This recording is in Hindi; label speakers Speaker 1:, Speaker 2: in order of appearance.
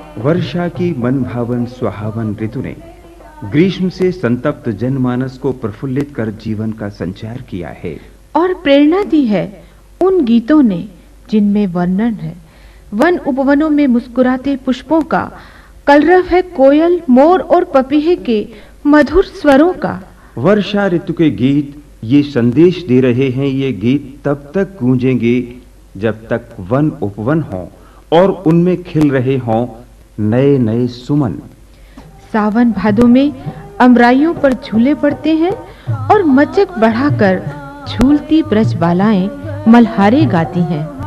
Speaker 1: वर्षा की मनभावन सुहावन ऋतु ने ग्रीष्म से संतप्त जनमानस को प्रफुल्लित कर जीवन का संचार किया है
Speaker 2: और प्रेरणा दी है उन गीतों ने जिनमें वर्णन है वन उपवनों में मुस्कुराते पुष्पों का, कलरव है कोयल, मोर और पपीहे के मधुर स्वरों का।
Speaker 1: वर्षा ऋतु के गीत ये संदेश दे रहे हैं, ये गीत तब तक गूंजेंगे जब तक वन उपवन हों और उनमें खिल रहे हों नए नए सुमन।
Speaker 2: सावन भादों में अमराइयों पर झूले पड़ते हैं और मचक बढ़ाकर झूलती ब्रजबालाएं मल्हारे गाती हैं।